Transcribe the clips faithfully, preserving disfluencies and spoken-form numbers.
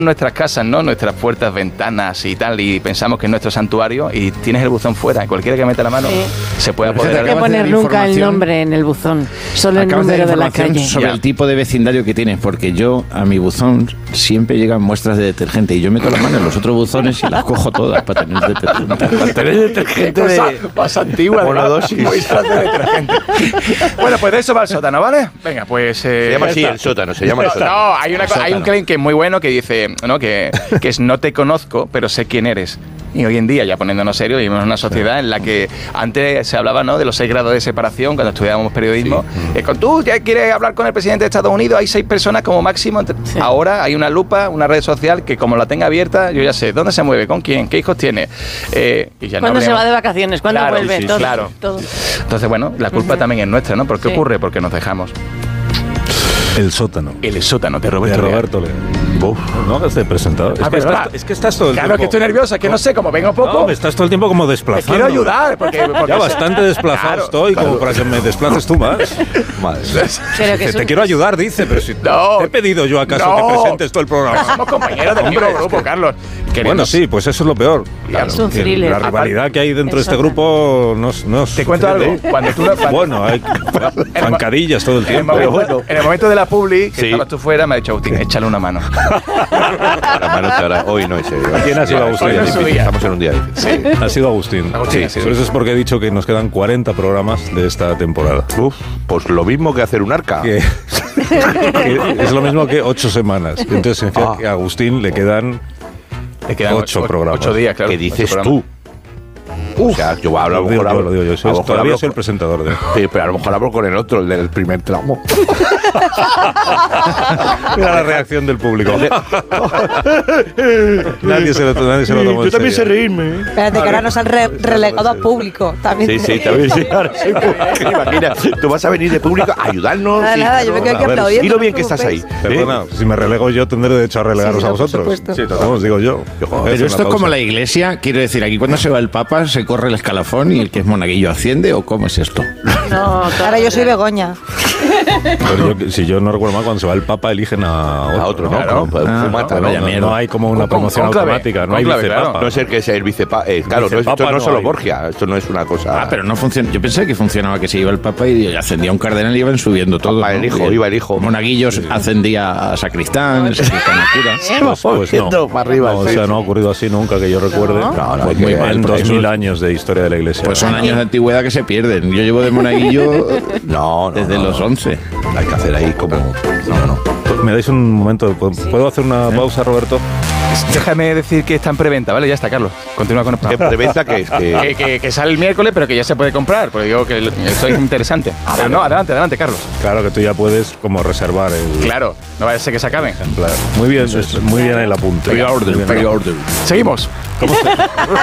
nuestras casas, ¿no? Nuestras puertas, ventanas y tal, y pensamos que es nuestro santuario y tienes el buzón fuera, cualquiera que meta la mano sí. se puede apoderar. No hay que poner nunca el nombre en el buzón, solo el número de, de la calle. Sobre ya. el tipo de vecindario que tienes, porque yo a mi buzón siempre llegan muestras de detergente y yo meto la mano en los otros buzones y las cojo todas para tener detergente. Para tener detergente de... más antigua de la dosis. Muestras de detergente. Bueno, pues de eso va el sótano, ¿vale? Venga, pues... Eh, se llama así el sótano, se llama el sótano. No, hay, una, hay un claim que es muy bueno que dice... ¿no? Que, que es no te conozco, pero sé quién eres. Y hoy en día, ya poniéndonos serios, vivimos en una sociedad en la que antes se hablaba, ¿no?, de los seis grados de separación cuando estudiábamos periodismo. Sí. Eh, con tú ya quieres hablar con el presidente de Estados Unidos, hay seis personas como máximo. Sí. Ahora hay una lupa, una red social que como la tenga abierta, yo ya sé dónde se mueve, con quién, qué hijos tiene. Eh, y ya ¿Cuándo no se va de vacaciones? ¿Cuándo claro, vuelve? Sí, todo, claro. Todo. Entonces, bueno, la culpa uh-huh. también es nuestra, ¿no? ¿Por qué sí. ocurre? Porque nos dejamos. El sótano. El sótano de Roberto, de Roberto Leal. Uf, no hagas de presentador. Es, ah, que estás, está, es que estás todo el claro tiempo. Claro que estoy nerviosa, que no sé, como vengo poco. No, me estás todo el tiempo como desplazando. Te quiero ayudar. Porque, porque ya bastante desplazado claro, estoy, claro. como para que me desplaces tú más. Madre. Pero que te un... quiero ayudar, dice, pero si no, te he pedido yo acaso no, que presentes todo el programa. Somos compañeros del mismo grupo, que... Carlos. Queremos... Bueno, sí, pues eso es lo peor. Claro, es un thriller. La rivalidad que hay dentro de este grupo no es... Te cuento algo. Cuando tú no, cuando... Bueno, hay zancadillas todo el tiempo. En el momento, en el momento de la publi, que sí. estabas tú fuera, me ha dicho Agustín, échale una mano. La mano te hará, hoy no es serio. ¿Quién ha sido Agustín? No Estamos en un día difícil. Sí. Ha sido Agustín. Agustín sí, sí. Pero eso es porque he dicho que nos quedan cuarenta programas de esta temporada. Uf, pues lo mismo que hacer un arca. Que, que es lo mismo que ocho semanas. Entonces significa ah. que a Agustín le quedan, le quedan ocho, ocho programas. Ocho días, claro. ¿Qué dices tú? Uf, o sea, yo hablo, lo, digo, yo, lo digo yo, soy, todavía soy el presentador de... Sí, pero a lo mejor hablo con el otro, el del primer tramo. Mira la reacción del público. nadie se lo, nadie se lo tomó en Yo también sé serio. reírme. Espérate, que ahora nos han re relegado a público. También sí, sí, también sí. Ahora soy Imagina, tú vas a venir de público a ayudarnos. Nada, sí, nada, yo me quedo aquí aplaudiendo. Y lo bien que estás ahí. Perdona, si me relego yo, tendré derecho a relegaros sí, a vosotros. Sí, os digo yo. Pero esto es como la iglesia, quiero decir, aquí cuando se va el Papa se corre el escalafón y el que es monaguillo asciende, ¿o cómo es esto? No, ahora yo soy Begoña. Pero yo, si yo no recuerdo mal, cuando se va el Papa eligen a otro, a otro ¿no? Claro, Como, ah, fumata, no, no, no hay como una con, promoción con automática, no hay vicepapa. Claro. No es el que sea el vicepapa. Eh, claro, vicepapa no, esto no, no es solo hay. Borgia, esto no es una cosa... Ah, pero no funciona. Yo pensé que funcionaba que se iba el Papa y ascendía un cardenal y iban subiendo todo. Papa, el hijo, ¿no? iba el hijo. Monaguillos sí. ascendía a sacristán, el sacristán a cura. Pues, pues no, para arriba, no, o sea, no ha ocurrido así nunca que yo recuerde. No, no, no, pues muy mal, en dos mil años de historia de la iglesia. Pues son años de antigüedad que se pierden. Yo llevo de monaguillo no, no, desde no, los no. once. Hay que hacer ahí como... No, no. ¿Me dais un momento? ¿Puedo hacer una pausa, Roberto? Déjame decir que está en preventa, ¿vale? Ya está, Carlos. Continúa con el ¿Qué preventa que es? Que... Que, que, que sale el miércoles, pero que ya se puede comprar. Porque digo que esto es interesante. Pero no, adelante, adelante, Carlos. Claro que tú ya puedes como reservar el... Claro, no vaya a ser que se acaben. Ejemplar. Muy bien, es, muy bien el apunte. Pay order, pay order. Seguimos. ¿Cómo se...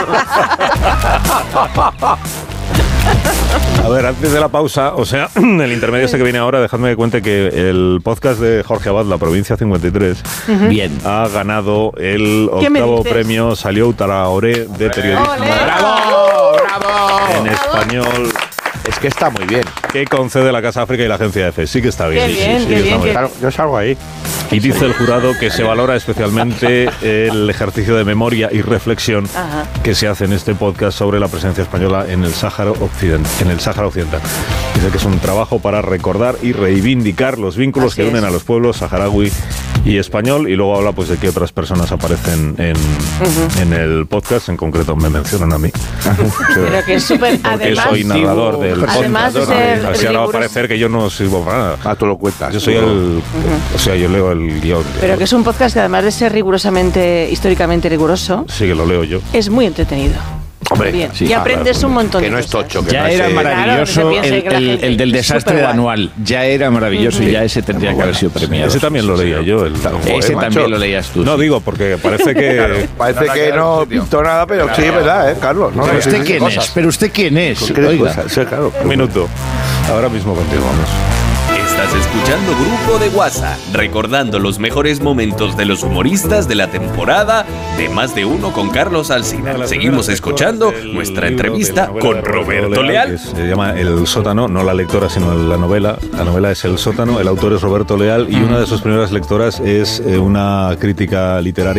A ver, antes de la pausa, o sea, el intermedio este que viene ahora, dejadme que cuente que el podcast de Jorge Abad, La Provincia cincuenta y tres, uh-huh. bien, ha ganado el octavo premio Salió Traoré de periodismo. ¡Olé! ¡Bravo! ¡Bravo! En español. Es que está muy bien. Que concede la Casa África y la Agencia Efe. Sí que está bien. Qué sí, bien, sí, sí, qué sí, bien. Que... Claro, yo salgo ahí. Y dice el jurado que se valora especialmente el ejercicio de memoria y reflexión Ajá. que se hace en este podcast sobre la presencia española en el Sáhara Occidental. En el Sáhara Occidental. Dice que es un trabajo para recordar y reivindicar los vínculos Así que unen es. a los pueblos saharaui y español. Y luego habla pues de que otras personas aparecen en, uh-huh. en el podcast. En concreto me mencionan a mí. Pero que es súper... Porque soy narrador del podcast. Además de ser Así ahora va a parecer que yo no sirvo para nada. Ah, tú lo cuentas. Yo soy el... Uh-huh. O sea, yo leo el guión. Pero que es un podcast que además de ser rigurosamente, históricamente riguroso... Sí, que lo leo yo. Es muy entretenido. Hombre, bien. Sí, y aprendes claro, un montón que de no cosas. es tocho. Que ya no era es, maravilloso claro, el, el, el del desastre de anual. Ya era maravilloso uh-huh. y ya ese tendría que haber sido premiado. Ese también lo leía yo. El, ese también macho. Lo leías tú. No sí. digo, porque parece que... Claro, parece no, que no pintó nada, pero claro, sí, es verdad, ¿eh, Carlos? No, ¿Pero usted quién es? ¿Pero usted quién es? Sí, claro. Un minuto. Ahora mismo continuamos. Estás escuchando Grupo de WhatsApp, recordando los mejores momentos de los humoristas de la temporada de Más de Uno con Carlos Alsina. Seguimos escuchando nuestra entrevista con Roberto Leal. Que se llama El Sótano, no la lectora, sino la novela. La novela es El Sótano, el autor es Roberto Leal y una de sus primeras lectoras es eh, una crítica literaria